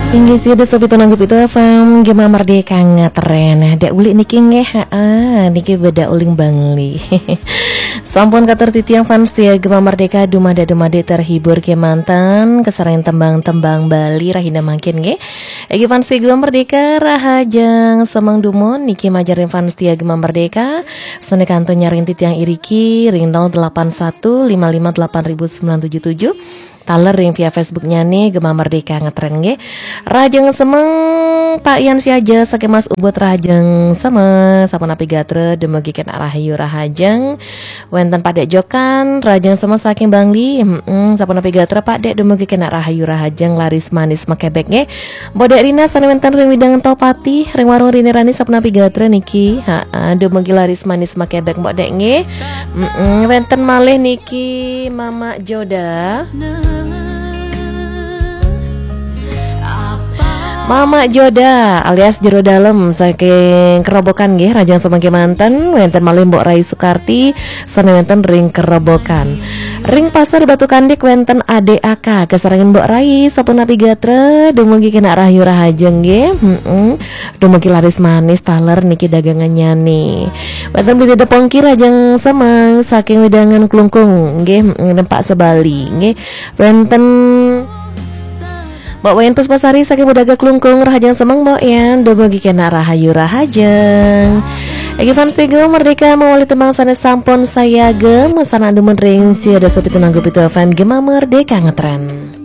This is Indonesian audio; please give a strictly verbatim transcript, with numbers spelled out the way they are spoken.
Inggih sih ada sobi tunanggup itu F M Gema Merdeka ngetren. Dek uli niki ngeh ah niki beda uling bangli. Sampun katur titiang fans ya Gema Merdeka dumade dumade terhibur ke mantan kesarayan tembang-tembang Bali rahina makin nggih. Egi fans ya Gema Merdeka rahajang semang dumon niki majarin fans ya Gema Merdeka sene kanto nyaring titiang iriki ring nol delapan satu lima lima delapan sembilan tujuh tujuh. Taler ring via Facebooknya nih Gema Merdeka ngetren nge Rajeng semeng Pak Ian si aja sake Mas Ubud rajeng semeng Sapa napi gatre demegi kena rahayu rahajeng Wenten Pak Dek Jokan rajeng semeng saking Bangli mm Sapa napi gatre Pak Dek demegi kena rahayu rahajeng laris manis makebek nge Bodek Rina sane wenten ring widang topati ring warung Rini Rani sapa napi gatre niki ha demegi laris manis makebek bodek nge mm wenten malih niki Mama Joda Mama Joda alias Jero Dalem saking kerobokan nggih rajang semangke manten wenten malih Mbok Rai Sukarti sane wenten ring kerobokan ring pasar Batu Kandik wenten Ade Aka kesarangan Mbok Rai sampun napi gatre dumugi kena rahayu rahajeng nggih heeh dumugi laris manis taler niki dagangannya nih wenten beli depongki rajang semeng saking widangan klungkung nggih nempak sebali nggih wenten Mbak Wayan Puspasari saking Budaga Klungkung rahajeng semeng Mbak Yan dumugi kena rahayu rahajeng. Egi fans Gema Merdeka mawali tembang sanes sampun saya gem sana dumen ring sia da sopi tunanggup itu F M Gema Merdeka ngetren.